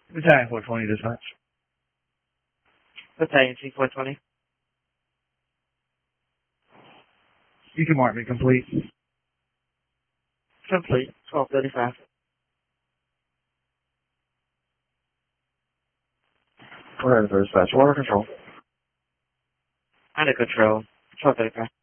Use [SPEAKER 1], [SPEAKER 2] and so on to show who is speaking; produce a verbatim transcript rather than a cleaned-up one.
[SPEAKER 1] Battalion four twenty dispatch.
[SPEAKER 2] Battalion C four twenty.
[SPEAKER 1] You can mark me complete.
[SPEAKER 2] Complete. twelve thirty-five.
[SPEAKER 3] We're ready for dispatch. Water control.
[SPEAKER 2] Under control. twelve thirty-five.